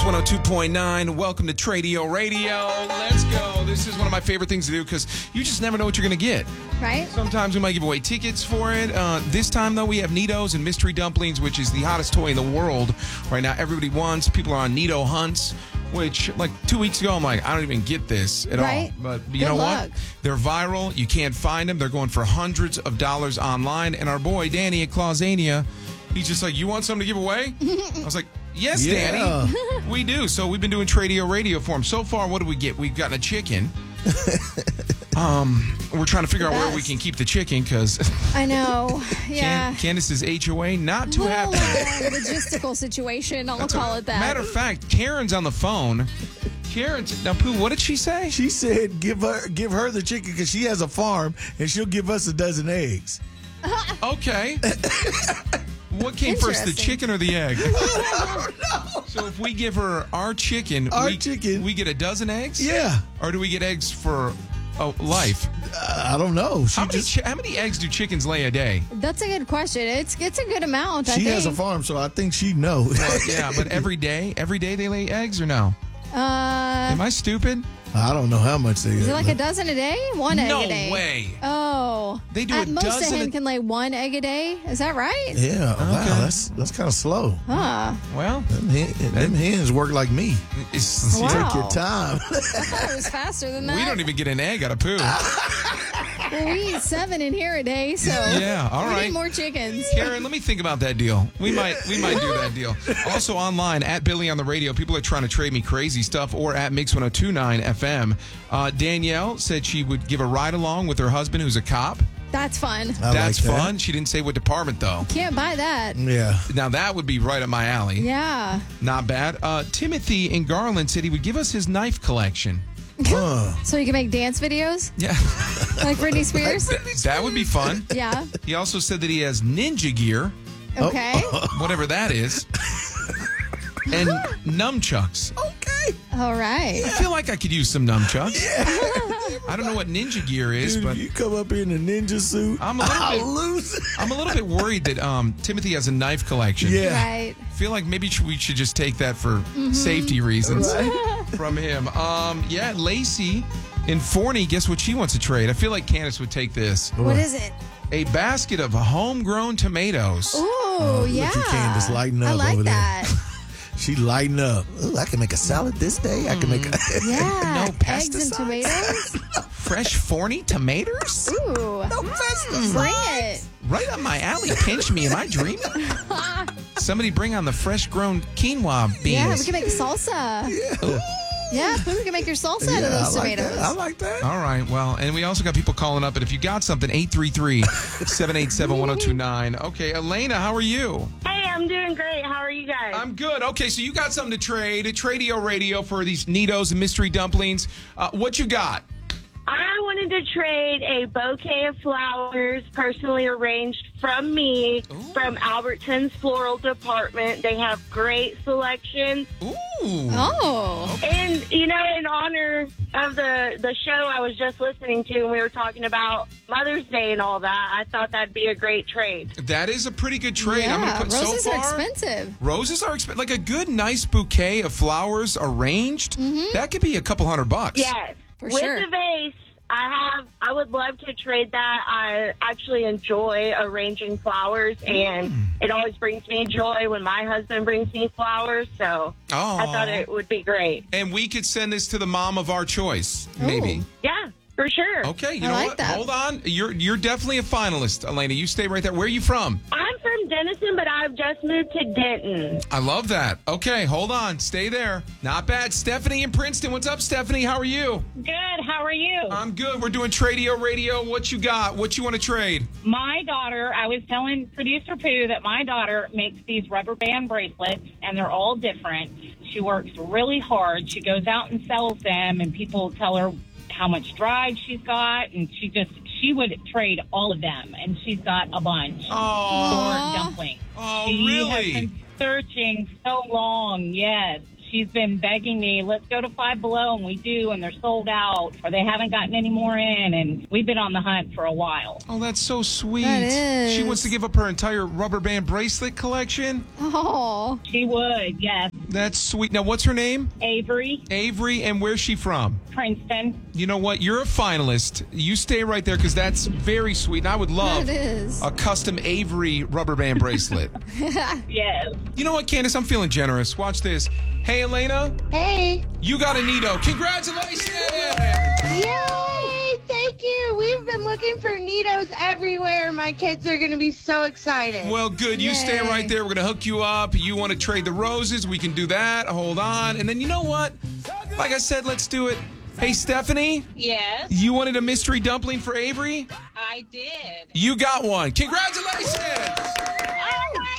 102.9. Welcome to Tradio Radio. Let's go. This is one of my favorite things to do because you just never know what you're going to get. Right? Sometimes we might give away tickets for it. This time, though, we have Neatos and Mystery Dumplings, which is the hottest toy in the world right now. Everybody wants. People are on Neato hunts, which, like, 2 weeks ago, I'm like, I don't even get this at all. But you know what? They're viral. You can't find them. They're going for hundreds of dollars online. And our boy, Danny at Clausania, he's just like, you want something to give away? I was like, yes, Danny, we do. So we've been doing Tradio Radio for him. So far, what do we get? We've gotten a chicken. We're trying to figure out where we can keep the chicken because I know. Yeah. Candace's HOA not too happy. Logistical situation. I'll call it that. Matter of fact, Karen's on the phone. Now, Pooh, what did she say? She said give her the chicken because she has a farm and she'll give us a dozen eggs. Okay. What came first, the chicken or the egg? I don't know. So if we give her our chicken, we get a dozen eggs? Yeah. Or do we get eggs for life? I don't know. How many eggs do chickens lay a day? That's a good question. It's a good amount, I think. She has a farm, so I think she'd know. Yeah, but every day they lay eggs or no? Am I stupid? I don't know how much they Is it like a dozen a day? One egg a day. No way. Oh. They do At a most dozen. a hen can lay one egg a day. Is that right? Yeah. Okay. Wow, that's kind of slow. Huh. Well, them hens work like me. Wow. Take your time. I thought it was faster than that. we don't even get an egg out of Pooh. Well, we eat 7 in here a day, so Yeah, all we right. need more chickens. Karen, let me think about that deal. We might do that deal. Also online at Billy on the Radio, people are trying to trade me crazy stuff, or at Mix 102.9 FM. Danielle said she would give a ride along with her husband, who's a cop. That's fun. That's fun. She didn't say what department though. Can't buy that. Yeah. Now that would be right up my alley. Yeah. Not bad. Timothy in Garland said he would give us his knife collection. So you can make dance videos? Yeah. Like Britney Spears? That would be fun. Yeah. He also said that he has ninja gear, Okay. whatever that is, and nunchucks. Okay. All right. I feel like I could use some nunchucks. I don't know what ninja gear is, Dude, but you come up in a ninja suit, I'm I'll lose. I'm a little bit worried that Timothy has a knife collection. Yeah. Right. I feel like maybe we should just take that for safety reasons from him. Yeah, Lacey in Forney, guess what she wants to trade? I feel like Candace would take this. What is it? A basket of homegrown tomatoes. Ooh, yeah. Look at Candace lighting up I like over that. there. She lighting up. Ooh, I can make a salad this day. I can make a... Yeah. No Eggs and pesticides? tomatoes? Fresh Forney tomatoes? Ooh. No pesticides. Bring it. Right up my alley. Pinch me. Am I dreaming? Somebody bring on the fresh grown quinoa beans. Yeah, we can make salsa. Yeah, we can make your salsa out of those tomatoes. I like that. All right. Well, and we also got people calling up. And if you got something, 833-787-1029. Okay, Elena, how are you? Hey, I'm doing great. How are you guys? I'm good. Okay, so you got something to trade. Tradio Radio for these Neatos and Mystery Dumplings. What you got? I wanted to trade a bouquet of flowers personally arranged from me from Albertson's Floral Department. They have great selections. Ooh. Oh. And, you know, in honor of the show I was just listening to, and we were talking about Mother's Day and all that, I thought that'd be a great trade. That is a pretty good trade. I'm Yeah, gonna put roses so are far, expensive. Roses are expensive. Like a good, nice bouquet of flowers arranged, that could be a couple $100. Yes. For With sure. the vase, I would love to trade that. I actually enjoy arranging flowers, and it always brings me joy when my husband brings me flowers. So I thought it would be great. And we could send this to the mom of our choice, maybe. Yeah, for sure. Okay, you I know like what? that. Hold on. You're definitely a finalist, Elena. You stay right there. Where are you from? I'm from Denison, but I've just moved to Denton. I love that. Okay, hold on. Stay there. Not bad. Stephanie in Princeton. What's up, Stephanie? How are you? Good. How are you? I'm good. We're doing Tradio Radio. What you got? What you want to trade? My daughter, I was telling producer Pooh that my daughter makes these rubber band bracelets, and they're all different. She works really hard. She goes out and sells them, and people tell her how much drive she's got, and she would trade all of them, and she's got a bunch for dumplings. Oh, She really? has been searching so long, yes. She's been begging me, let's go to Five Below, and we do, and they're sold out, or they haven't gotten any more in, and we've been on the hunt for a while. Oh, that's so sweet. That is. She wants to give up her entire rubber band bracelet collection. Oh. She would, yes. That's sweet. Now, what's her name? Avery, Avery, and where's she from? Princeton. You know what? You're a finalist. You stay right there because that's very sweet. And I would love It is. a custom Avery rubber band bracelet. Yes. You know what, Candace? I'm feeling generous. Watch this. Hey, Elena. Hey. You got a Nito. Congratulations! Yay! Thank you. We've been looking for Nitos everywhere. My kids are going to be so excited. Well, good. You stay Yay. right there. We're going to hook you up. You want to trade the roses? We can do that. Hold on. And then you know what? Like I said, let's do it. Hey, Stephanie, Yes, you wanted a mystery dumpling for Avery? I did. You got one. Congratulations! Oh my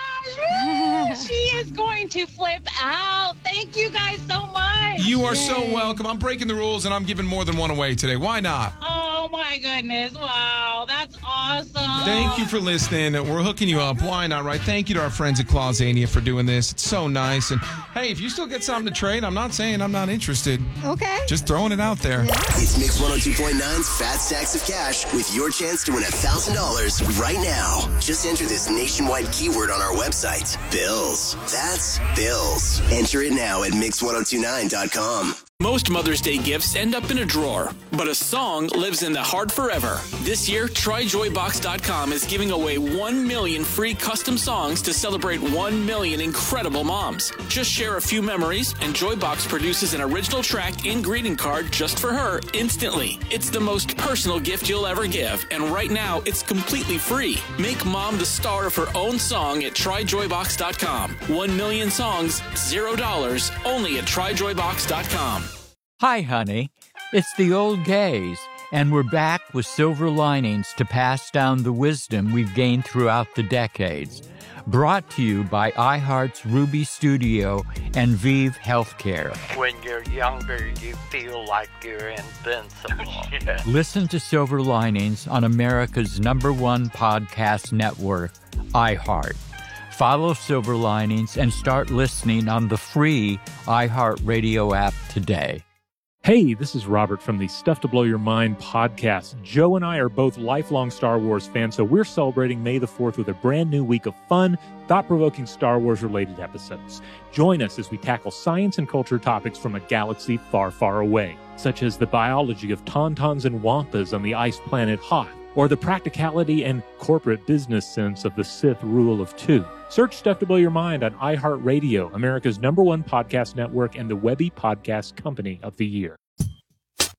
gosh! She is going to flip out. Thank you guys so much. You are so welcome. I'm breaking the rules, and I'm giving more than one away today. Why not? Oh my goodness! Wow, that's awesome. Thank you for listening. We're hooking you up. Why not, right? Thank you to our friends at Clausania for doing this. It's so nice. And, hey, if you still get something to trade, I'm not saying I'm not interested. Okay. Just throwing it out there. It's Mix 102.9's Fat Stacks of Cash with your chance to win $1,000 right now. Just enter this nationwide keyword on our website, Bills. That's Bills. Enter it now at Mix1029.com. Most Mother's Day gifts end up in a drawer, but a song lives in the heart forever. This year, TryJoyBox.com is giving away 1 million free custom songs to celebrate 1 million incredible moms. Just share a few memories, and Joybox produces an original track and greeting card just for her instantly. It's the most personal gift you'll ever give, and right now, it's completely free. Make mom the star of her own song at TryJoyBox.com. 1 million songs, $0, only at TryJoyBox.com. Hi, honey. It's the old gays, and we're back with silver linings to pass down the wisdom we've gained throughout the decades. Brought to you by iHeart's Ruby Studio and Vive Healthcare. When you're younger, you feel like you're invincible. Yeah. Listen to Silver Linings on America's #1 podcast network, iHeart. Follow Silver Linings and start listening on the free iHeartRadio app today. Hey, this is Robert from the Stuff to Blow Your Mind podcast. Joe and I are both lifelong Star Wars fans, so we're celebrating May the 4th with a brand new week of fun, thought-provoking Star Wars-related episodes. Join us as we tackle science and culture topics from a galaxy far, far away, such as the biology of tauntauns and wampas on the ice planet Hoth, or the practicality and corporate business sense of the Sith Rule of Two. Search Stuff to Blow Your Mind on iHeartRadio, America's #1 podcast network and the Webby Podcast Company of the Year.